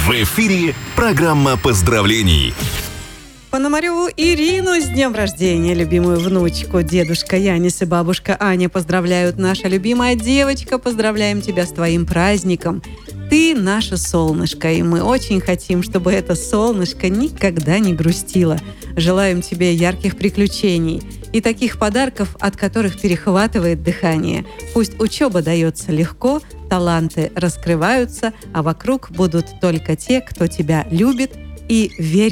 В эфире программа поздравлений. Пономареву Ирину с днем рождения, любимую внучку. Дедушка Янис и бабушка Аня поздравляют. Наша любимая девочка, поздравляем тебя с твоим праздником. Ты наше солнышко, и мы очень хотим, чтобы это солнышко никогда не грустило. Желаем тебе ярких приключений и таких подарков, от которых перехватывает дыхание. Пусть учеба дается легко, таланты раскрываются, а вокруг будут только те, кто тебя любит и верит